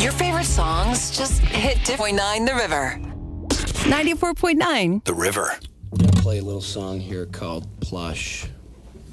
Your favorite songs just hit 2.9 The River. 94.9 The River. I'm going to play a little song here called Plush.